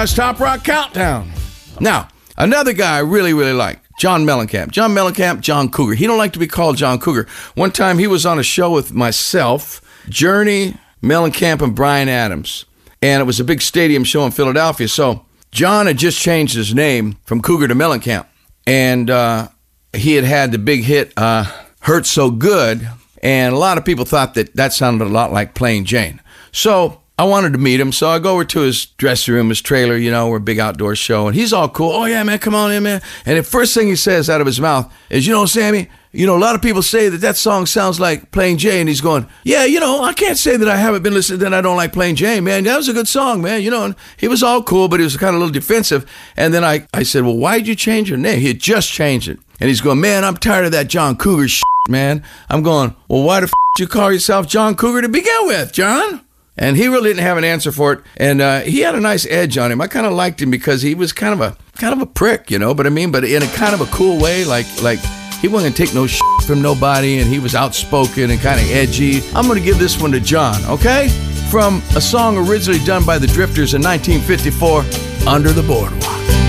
That's Top Rock Countdown. Now, another guy I really, really like, John Mellencamp. John Mellencamp, John Cougar. He don't like to be called John Cougar. One time he was on a show with myself, Journey, Mellencamp, and Bryan Adams. And it was a big stadium show in Philadelphia. So John had just changed his name from Cougar to Mellencamp. And he had the big hit, Hurt So Good. And a lot of people thought that sounded a lot like Plain Jane. So I wanted to meet him, so I go over to his dressing room, his trailer, we're a big outdoor show, and he's all cool. Oh, yeah, man, come on in, man. And the first thing he says out of his mouth is, Sammy, a lot of people say that song sounds like Plain Jane. And he's going, yeah, I can't say that I haven't been listening, that I don't like Plain Jane, man. That was a good song, man, And he was all cool, but he was kind of a little defensive. And then I said, well, why'd you change your name? He had just changed it. And he's going, man, I'm tired of that John Cougar shit, man. I'm going, well, why the f*** you call yourself John Cougar to begin with, John? And he really didn't have an answer for it. And he had a nice edge on him. I kind of liked him because he was kind of a prick, but in a kind of a cool way, like he wasn't gonna take no shit from nobody, and he was outspoken and kind of edgy. I'm gonna give this one to John, okay? From a song originally done by the Drifters in 1954, Under the Boardwalk.